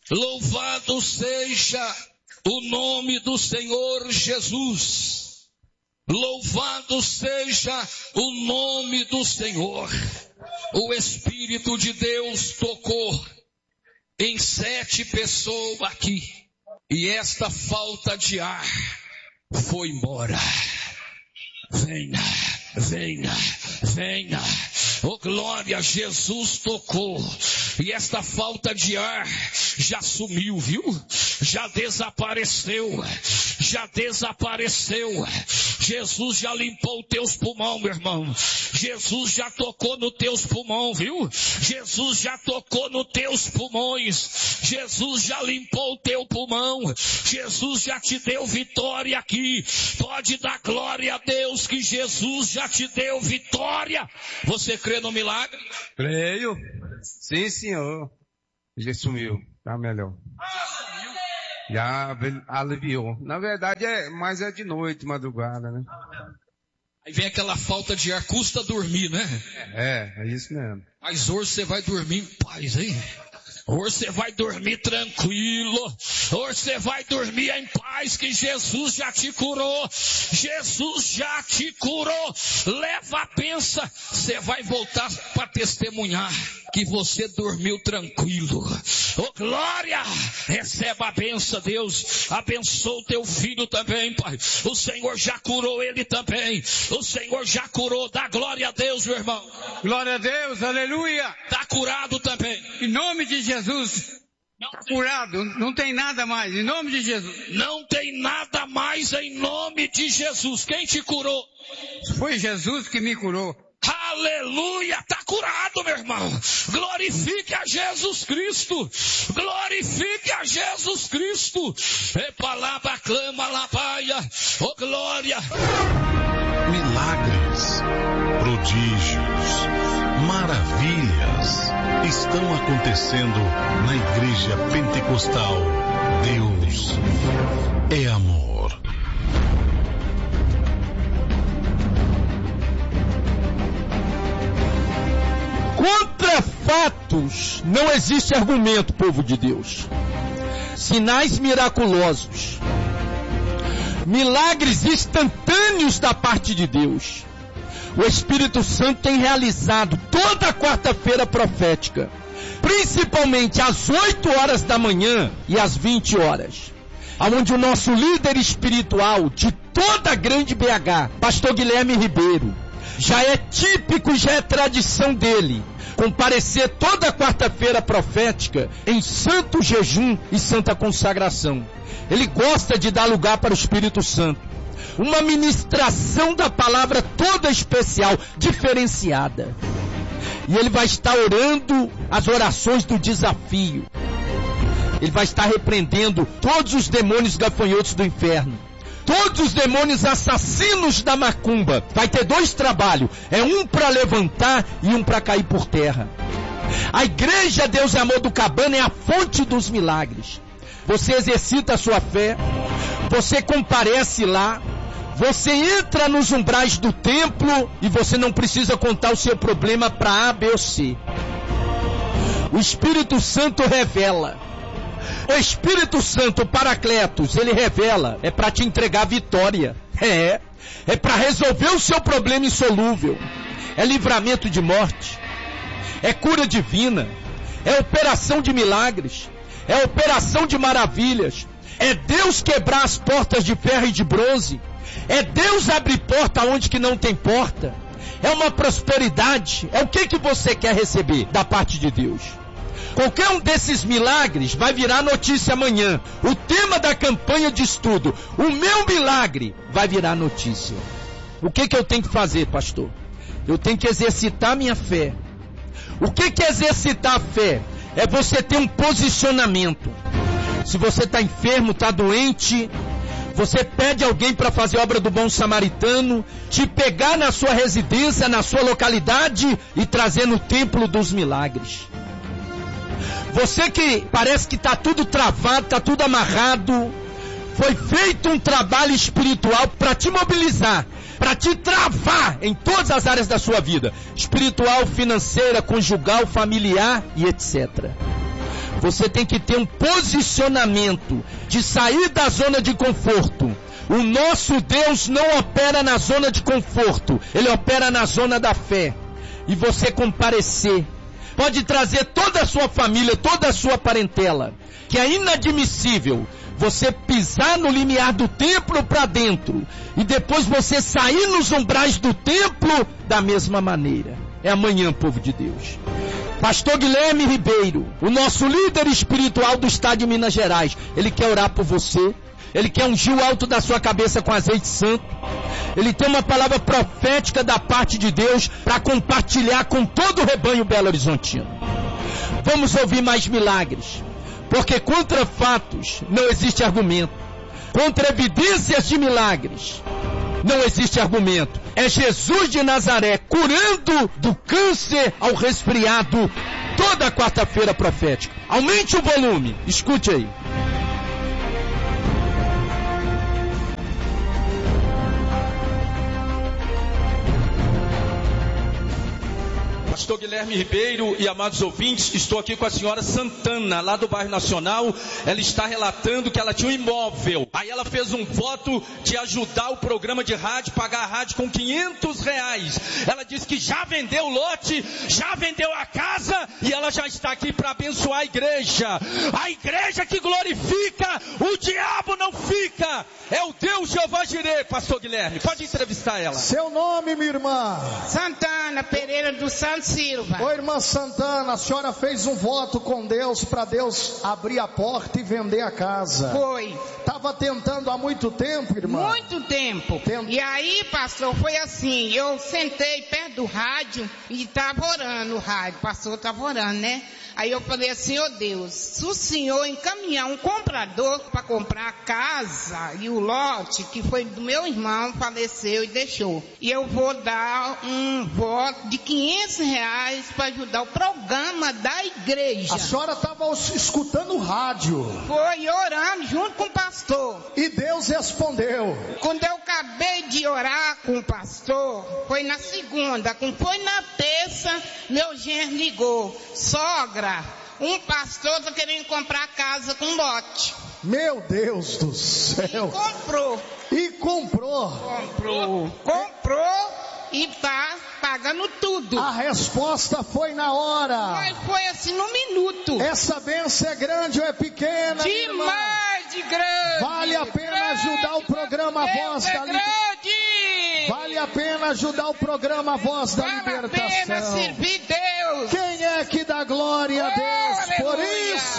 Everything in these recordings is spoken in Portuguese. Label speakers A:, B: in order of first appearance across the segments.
A: Louvado seja o nome do Senhor Jesus. Louvado seja o nome do Senhor. O Espírito de Deus tocou em 7 pessoas aqui. E esta falta de ar foi embora. Venha, venha, venha. Oh glória, Jesus tocou. E esta falta de ar já sumiu, viu? Já desapareceu. Já desapareceu. Jesus já limpou teus pulmões, meu irmão. Jesus já tocou nos teus pulmões, viu? Jesus já tocou nos teus pulmões. Jesus já limpou o teu pulmão. Jesus já te deu vitória aqui. Pode dar glória a Deus que Jesus já te deu vitória. Você crê no milagre?
B: Creio. Sim, senhor. Já sumiu. Tá melhor. Já aliviou. Na verdade mas é de noite, madrugada, né?
A: Aí vem aquela falta de ar, custa dormir, né?
B: É isso mesmo.
A: Mas hoje você vai dormir em paz, hein? Hoje você vai dormir tranquilo. Hoje você vai dormir em paz que Jesus já te curou. Jesus já te curou. Leva a benção. Você vai voltar para testemunhar que você dormiu tranquilo. Oh glória! Receba a benção, Deus. Abençoa o teu filho também, Pai. O Senhor já curou ele também. O Senhor já curou. Dá glória a Deus, meu irmão.
B: Glória a Deus, aleluia.
A: Tá curado também.
B: Em nome de Jesus. Está curado, não tem nada mais, em nome de Jesus.
A: Não tem nada mais em nome de Jesus. Quem te curou?
B: Foi Jesus que me curou.
A: Aleluia, está curado, meu irmão. Glorifique a Jesus Cristo. Glorifique a Jesus Cristo. Epalaba, clama, labaia. Oh glória.
C: Milagres, prodígios, maravilhas estão acontecendo na Igreja Pentecostal. Deus é amor.
D: Contra fatos não existe argumento, povo de Deus. Sinais miraculosos, milagres instantâneos da parte de Deus. O Espírito Santo tem realizado toda a quarta-feira profética, principalmente às 8 horas da manhã e às 20 horas, onde o nosso líder espiritual de toda a grande BH, pastor Guilherme Ribeiro, já é típico, já é tradição dele, comparecer toda quarta-feira profética em santo jejum e santa consagração. Ele gosta de dar lugar para o Espírito Santo. Uma ministração da palavra toda especial, diferenciada. E ele vai estar orando as orações do desafio. Ele vai estar repreendendo todos os demônios gafanhotos do inferno. Todos os demônios assassinos da macumba. Vai ter 2 trabalhos. É um para levantar e um para cair por terra. A igreja Deus e Amor do Cabana é a fonte dos milagres. Você exercita a sua fé. Você comparece lá. Você entra nos umbrais do templo e você não precisa contar o seu problema para A, B ou C. O Espírito Santo revela. O Espírito Santo, o Paracletos, ele revela. É para te entregar vitória. É para resolver o seu problema insolúvel. É livramento de morte. É cura divina. É operação de milagres. É operação de maravilhas. É Deus quebrar as portas de ferro e de bronze. É Deus abrir porta onde que não tem porta. É uma prosperidade. É o que você quer receber da parte de Deus. Qualquer um desses milagres vai virar notícia amanhã. O tema da campanha de estudo, o meu milagre, vai virar notícia. O que eu tenho que fazer, pastor? Eu tenho que exercitar minha fé. O que é exercitar a fé? É você ter um posicionamento. Se você está enfermo, está doente, você pede alguém para fazer a obra do bom samaritano, te pegar na sua residência, na sua localidade e trazer no templo dos milagres. Você que parece que está tudo travado, está tudo amarrado, foi feito um trabalho espiritual para te mobilizar, para te travar em todas as áreas da sua vida, espiritual, financeira, conjugal, familiar e etc. Você tem que ter um posicionamento de sair da zona de conforto. O nosso Deus não opera na zona de conforto, Ele opera na zona da fé. E você comparecer, pode trazer toda a sua família, toda a sua parentela, que é inadmissível você pisar no limiar do templo para dentro e depois você sair nos umbrais do templo da mesma maneira. É amanhã, povo de Deus. Pastor Guilherme Ribeiro, o nosso líder espiritual do estado de Minas Gerais, ele quer orar por você. Ele quer ungir o alto da sua cabeça com azeite santo. Ele tem uma palavra profética da parte de Deus para compartilhar com todo o rebanho Belo Horizontino. Vamos ouvir mais milagres. Porque contra fatos não existe argumento. Contra evidências de milagres não existe argumento. É Jesus de Nazaré curando do câncer ao resfriado toda quarta-feira profética. Aumente o volume, escute aí. Pastor Guilherme Ribeiro e amados ouvintes, estou aqui com a senhora Santana, lá do bairro Nacional. Ela está relatando que ela tinha um imóvel. Aí ela fez um voto de ajudar o programa de rádio, pagar a rádio com R$500. Ela disse que já vendeu o lote, já vendeu a casa e ela já está aqui para abençoar a igreja. A igreja que glorifica, o diabo não fica. É o Deus Jeová Jirê, Pastor Guilherme. Pode entrevistar ela.
E: Seu nome, minha irmã?
F: Santana Pereira dos Santos Silva.
E: Ô irmã Santana, a senhora fez um voto com Deus para Deus abrir a porta e vender a casa.
F: Foi.
E: Estava tentando há muito tempo, irmã?
F: Muito tempo. E aí, pastor, foi assim, eu sentei perto do rádio e estava orando o rádio, o pastor estava orando, né? Aí eu falei assim, ô Deus, se o senhor encaminhar um comprador para comprar a casa e o lote, que foi do meu irmão, faleceu e deixou. E eu vou dar um voto de R$500 para ajudar o programa da igreja.
E: A senhora estava escutando o rádio.
F: Foi orando junto com o pastor.
E: E Deus respondeu.
F: Quando eu acabei de orar com o pastor, foi na segunda. Quando foi na terça, meu genro ligou. Sogra, um pastor está querendo comprar casa com lote.
E: Meu Deus do céu.
F: E comprou. Comprou e está pagando tudo.
E: A resposta foi na hora.
F: Mas foi assim no minuto.
E: Essa bênção é grande ou é pequena?
F: Demais de grande.
E: Vale a pena ajudar o programa Voz da Libertação. Vale a pena ajudar o programa Voz da Libertação.
F: Vale a pena servir Deus.
E: Quem é que dá glória a Deus por isso?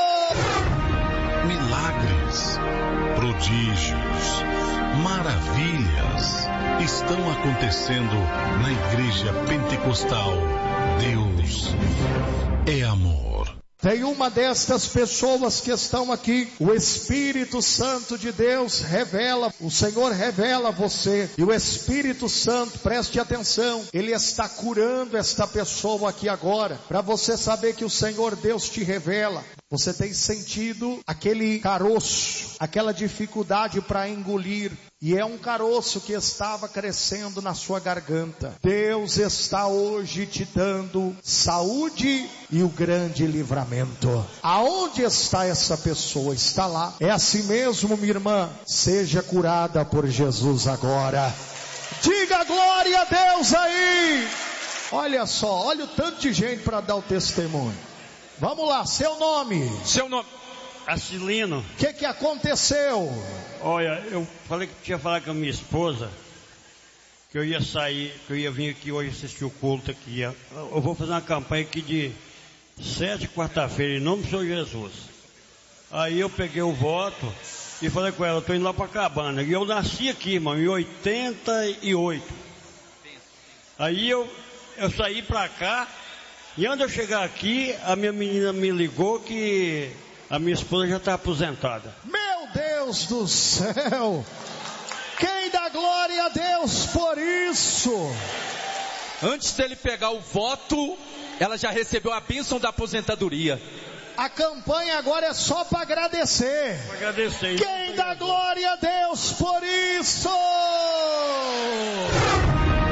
C: Milagres, prodígios, maravilhas estão acontecendo na Igreja Pentecostal. Deus é amor.
E: Tem uma destas pessoas que estão aqui, o Espírito Santo de Deus revela, o Senhor revela a você, e o Espírito Santo, preste atenção, Ele está curando esta pessoa aqui agora, para você saber que o Senhor Deus te revela. Você tem sentido aquele caroço, aquela dificuldade para engolir, e é um caroço que estava crescendo na sua garganta. Deus está hoje te dando saúde e o grande livramento. Aonde está essa pessoa? Está lá. É assim mesmo, minha irmã. Seja curada por Jesus agora. Diga glória a Deus aí. Olha só, olha o tanto de gente para dar o testemunho. Vamos lá, seu nome?
G: Seu nome? Acilino.
E: O que aconteceu?
G: Olha, eu falei que tinha falado com a minha esposa que eu ia sair, que eu ia vir aqui hoje assistir o culto aqui. Eu vou fazer uma campanha aqui de 7 quarta-feira, em nome do Senhor Jesus. Aí eu peguei o voto e falei com ela, eu estou indo lá para Cabana. E eu nasci aqui, irmão, em 88. Aí eu saí para cá. E antes de eu chegar aqui, a minha menina me ligou que a minha esposa já está aposentada.
E: Meu Deus do céu! Quem dá glória a Deus por isso?
D: Antes dele pegar o voto, ela já recebeu a bênção da aposentadoria.
E: A campanha agora é só para agradecer.
G: Para agradecer.
E: Quem dá glória a Deus por isso?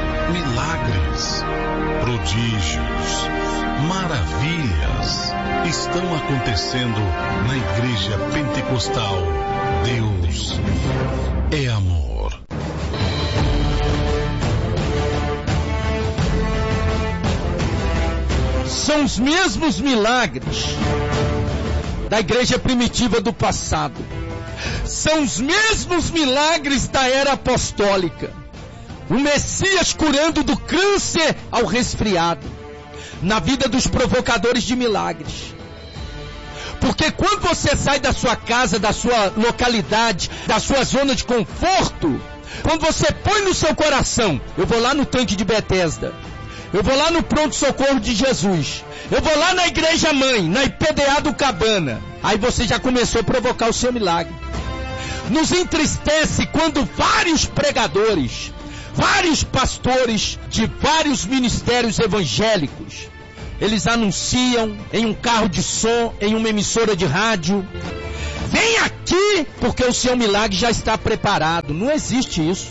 C: Milagres, prodígios, maravilhas estão acontecendo na Igreja Pentecostal. Deus é amor.
D: São os mesmos milagres da igreja primitiva do passado. São os mesmos milagres da era apostólica. O Messias curando do câncer ao resfriado. Na vida dos provocadores de milagres. Porque quando você sai da sua casa, da sua localidade, da sua zona de conforto, quando você põe no seu coração, eu vou lá no tanque de Betesda, eu vou lá no pronto-socorro de Jesus, eu vou lá na igreja mãe, na IPDA do Cabana, aí você já começou a provocar o seu milagre. Nos entristece quando vários pregadores, vários pastores de vários ministérios evangélicos, eles anunciam em um carro de som, em uma emissora de rádio, vem aqui porque o seu milagre já está preparado. Não existe isso.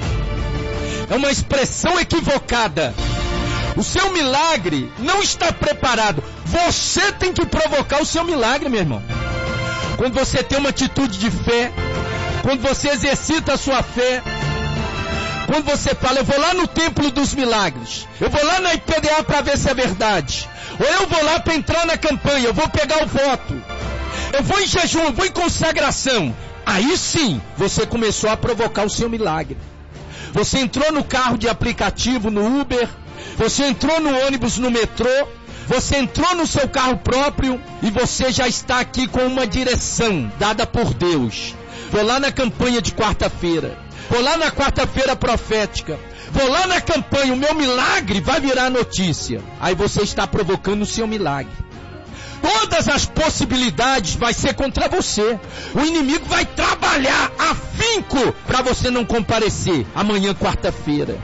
D: É uma expressão equivocada. O seu milagre não está preparado. Você tem que provocar o seu milagre, meu irmão. Quando você tem uma atitude de fé, quando você exercita a sua fé, quando você fala, eu vou lá no templo dos milagres, eu vou lá na IPDA para ver se é verdade, ou eu vou lá para entrar na campanha, eu vou pegar o voto, eu vou em jejum, eu vou em consagração, aí sim, você começou a provocar o seu milagre. Você entrou no carro de aplicativo, no Uber, você entrou no ônibus, no metrô, você entrou no seu carro próprio e você já está aqui com uma direção dada por Deus. Vou lá na campanha de quarta-feira. Vou lá na quarta-feira profética. Vou lá na campanha, o meu milagre vai virar notícia. Aí você está provocando o seu milagre. Todas as possibilidades vai ser contra você. O inimigo vai trabalhar afinco para você não comparecer amanhã, quarta-feira.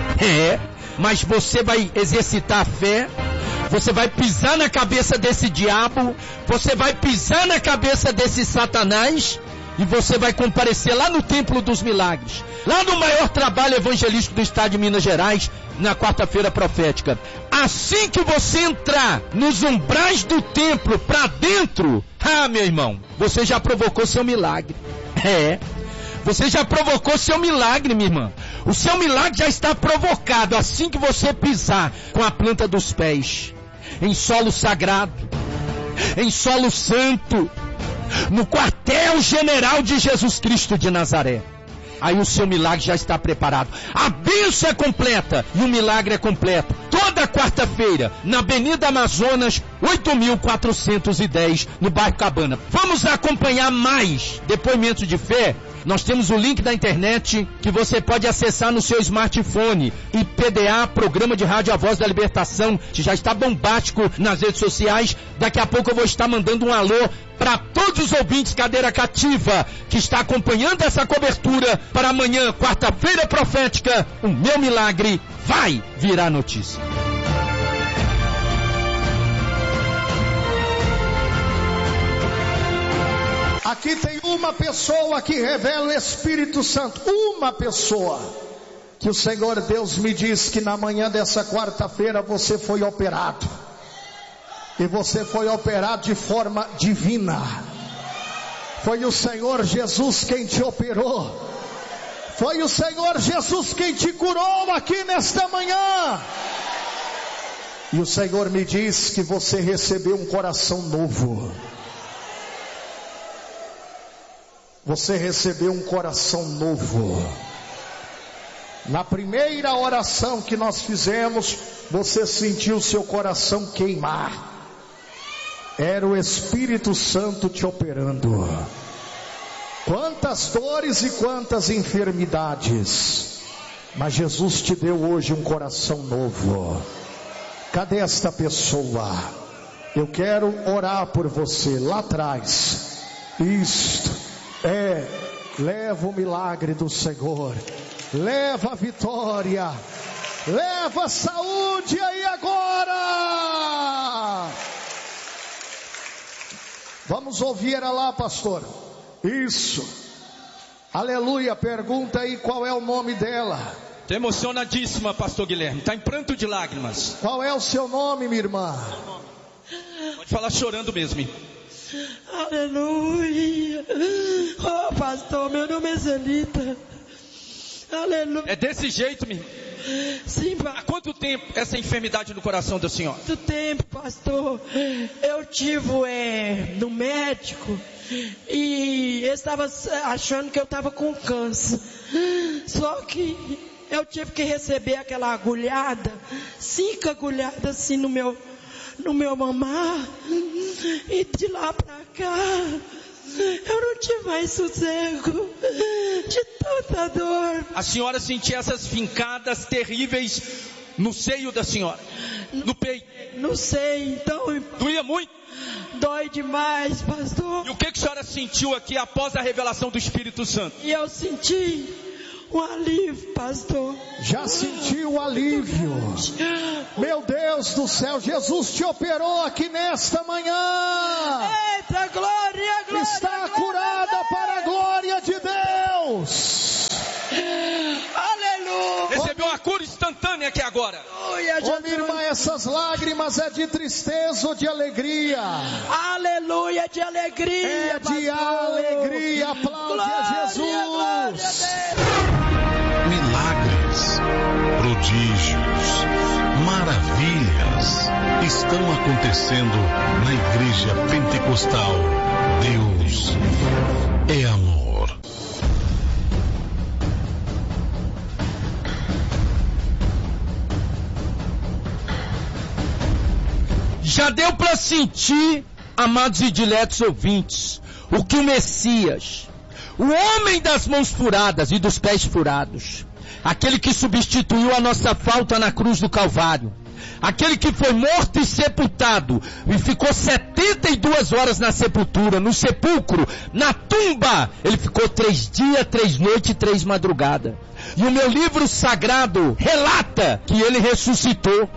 D: Mas você vai exercitar a fé. Você vai pisar na cabeça desse diabo. Você vai pisar na cabeça desse Satanás. E você vai comparecer lá no Templo dos Milagres, lá no maior trabalho evangelístico do estado de Minas Gerais, na quarta-feira profética. Assim que você entrar nos umbrais do templo para dentro, meu irmão, você já provocou seu milagre. Você já provocou seu milagre, minha irmã. O seu milagre já está provocado assim que você pisar com a planta dos pés em solo sagrado, em solo santo, no quartel-general de Jesus Cristo de Nazaré. Aí o seu milagre já está preparado. A bênção é completa e o milagre é completo. Toda quarta-feira, na Avenida Amazonas, 8.410, no bairro Cabana. Vamos acompanhar mais depoimentos de fé? Nós temos o link da internet que você pode acessar no seu smartphone. IPDA, Programa de Rádio A Voz da Libertação, que já está bombástico nas redes sociais. Daqui a pouco eu vou estar mandando um alô para todos os ouvintes Cadeira Cativa que está acompanhando essa cobertura para amanhã, quarta-feira profética. O meu milagre vai virar notícia.
E: Aqui tem uma pessoa que revela o Espírito Santo. Uma pessoa. Que o Senhor Deus me diz que na manhã dessa quarta-feira você foi operado. E você foi operado de forma divina. Foi o Senhor Jesus quem te operou. Foi o Senhor Jesus quem te curou aqui nesta manhã. E o Senhor me diz que você recebeu um coração novo. Você recebeu um coração novo. Na primeira oração que nós fizemos, você sentiu seu coração queimar. Era o Espírito Santo te operando. Quantas dores e quantas enfermidades. Mas Jesus te deu hoje um coração novo. Cadê esta pessoa? Eu quero orar por você lá atrás. Isto. Leva o milagre do Senhor, leva a vitória, leva a saúde aí agora. Vamos ouvir ela lá, pastor. Isso, aleluia. Pergunta aí qual é o nome dela.
D: Estou emocionadíssima, pastor Guilherme, está em pranto de lágrimas.
E: Qual é o seu nome, minha irmã?
D: Pode falar chorando mesmo, hein?
H: Aleluia. Oh, pastor, meu nome é Zelita. Aleluia.
D: É desse jeito, meu irmão?
H: Sim,
D: há quanto tempo essa enfermidade no coração da senhora?
H: Muito tempo, pastor. Eu tive no médico e eu estava achando que eu estava com câncer. Só que eu tive que receber aquela agulhada, 5 agulhadas assim no meu mamar. E de lá pra cá, eu não tive mais sossego, de tanta dor.
D: A senhora sentia essas fincadas terríveis no seio da senhora, no peito?
H: Não sei, então...
D: Doía muito?
H: Dói demais, pastor.
D: E o que a senhora sentiu aqui após a revelação do Espírito Santo?
H: E eu senti um alívio, pastor.
E: Já sentiu o alívio? Meu Deus do céu, Jesus te operou aqui nesta manhã.
H: Eita, glória.
E: Está curada para a glória de Deus.
H: Aleluia.
D: Recebeu uma cura instantânea aqui agora.
E: Ô minha irmã, essas lágrimas é de tristeza ou de alegria?
H: Aleluia, de alegria.
E: É de alegria. Aplaude a Jesus.
C: Milagres, prodígios, maravilhas estão acontecendo na Igreja Pentecostal. Deus é amor.
D: Já deu para sentir, amados e diletos ouvintes, o que o Messias, o homem das mãos furadas e dos pés furados, aquele que substituiu a nossa falta na cruz do Calvário, aquele que foi morto e sepultado e ficou 72 horas na sepultura, no sepulcro, na tumba, ele ficou 3 dias, 3 noites e 3 madrugadas. E o meu livro sagrado relata que ele ressuscitou.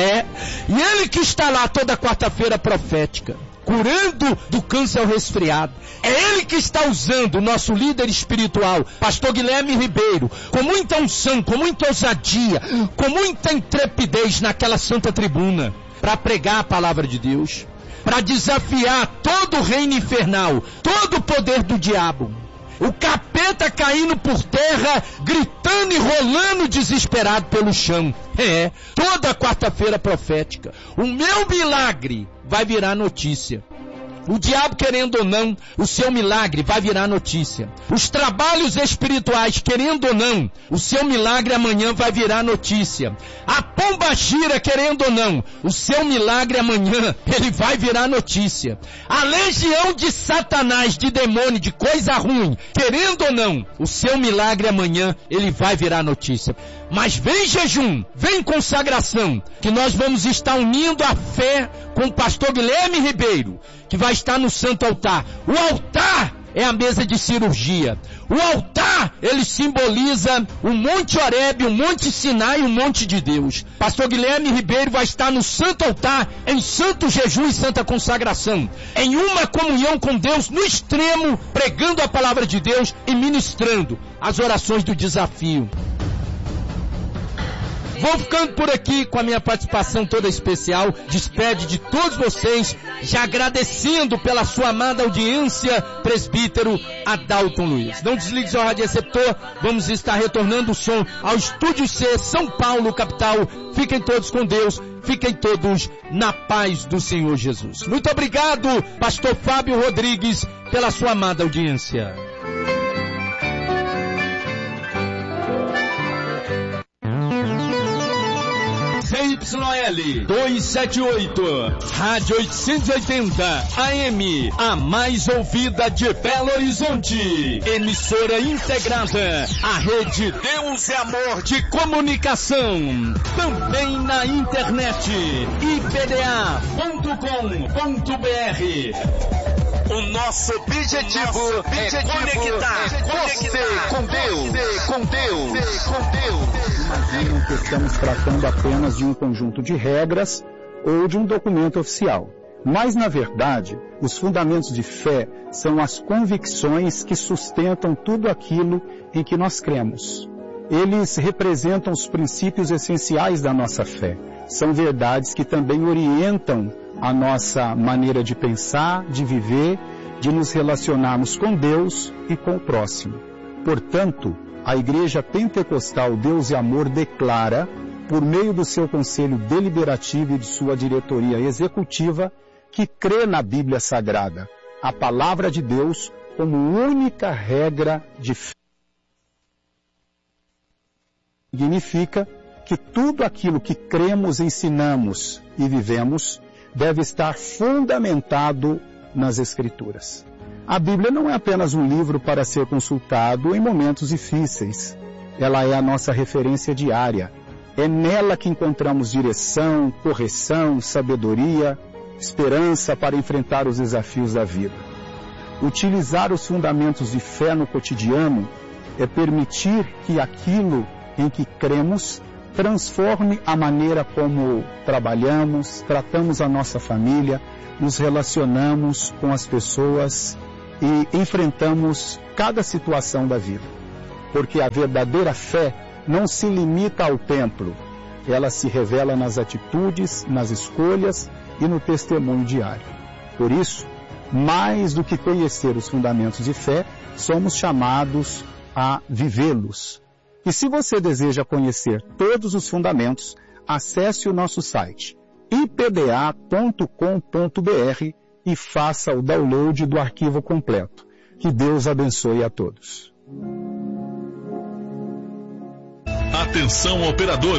D: E ele que está lá toda quarta-feira profética, curando do câncer ao resfriado. É ele que está usando o nosso líder espiritual, pastor Guilherme Ribeiro, com muita unção, com muita ousadia, com muita intrepidez naquela santa tribuna, para pregar a palavra de Deus, para desafiar todo o reino infernal, todo o poder do diabo. O capeta caindo por terra, gritando e rolando desesperado pelo chão. Toda quarta-feira profética. O meu milagre vai virar notícia. O diabo, querendo ou não, o seu milagre vai virar notícia. Os trabalhos espirituais, querendo ou não, o seu milagre amanhã vai virar notícia. A pombagira, querendo ou não, o seu milagre amanhã, ele vai virar notícia. A legião de Satanás, de demônio, de coisa ruim, querendo ou não, o seu milagre amanhã, ele vai virar notícia. Mas vem jejum, vem consagração, que nós vamos estar unindo a fé com o pastor Guilherme Ribeiro, que vai estar no santo altar. O altar é a mesa de cirurgia. O altar, ele simboliza o Monte Horebe, o Monte Sinai e o Monte de Deus. Pastor Guilherme Ribeiro vai estar no santo altar, em santo jejum e santa consagração, em uma comunhão com Deus no extremo, pregando a palavra de Deus e ministrando as orações do desafio. Vou ficando por aqui com a minha participação toda especial. Despede de todos vocês, já agradecendo pela sua amada audiência, presbítero Adalton Luiz. Não desligue seu radioreceptor, vamos estar retornando o som ao Estúdio C, São Paulo, capital. Fiquem todos com Deus, fiquem todos na paz do Senhor Jesus. Muito obrigado, pastor Fábio Rodrigues, pela sua amada audiência. CYL 278, Rádio 880 AM, a mais ouvida de Belo Horizonte. Emissora integrada à rede Deus é Amor de Comunicação. Também na internet, ipda.com.br. O nosso objetivo é conectar você com Deus.
I: Imaginam que estamos tratando apenas de um conjunto de regras ou de um documento oficial. Mas, na verdade, os fundamentos de fé são as convicções que sustentam tudo aquilo em que nós cremos. Eles representam os princípios essenciais da nossa fé. São verdades que também orientam a nossa maneira de pensar, de viver, de nos relacionarmos com Deus e com o próximo. Portanto, a Igreja Pentecostal Deus e Amor declara, por meio do seu Conselho Deliberativo e de sua diretoria executiva, que crê na Bíblia Sagrada, a Palavra de Deus, como única regra de fé. Significa que tudo aquilo que cremos, ensinamos e vivemos deve estar fundamentado nas Escrituras. A Bíblia não é apenas um livro para ser consultado em momentos difíceis. Ela é a nossa referência diária. É nela que encontramos direção, correção, sabedoria, esperança para enfrentar os desafios da vida. Utilizar os fundamentos de fé no cotidiano é permitir que aquilo em que cremos transforme a maneira como trabalhamos, tratamos a nossa família, nos relacionamos com as pessoas e enfrentamos cada situação da vida. Porque a verdadeira fé não se limita ao templo, ela se revela nas atitudes, nas escolhas e no testemunho diário. Por isso, mais do que conhecer os fundamentos de fé, somos chamados a vivê-los. E se você deseja conhecer todos os fundamentos, acesse o nosso site ipda.com.br e faça o download do arquivo completo. Que Deus abençoe a todos.
C: Atenção, operadores.